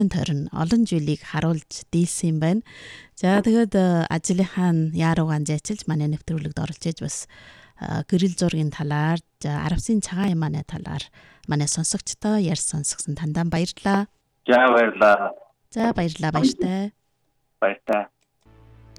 тойрон олон зүйлийг харуулж дийлсэн юм байна. За тэгээд ажлынхаа яаруугаан зайчилж манай нэвтрүүлэгт оролж иж бас гэрэл зургийн талаар, аравсын цагаан юманы талаар манай сонсогчдоо ярьж сонсгосон тандаа баярлалаа. За баярлалаа. За баярлалаа баяртай. Баяртай.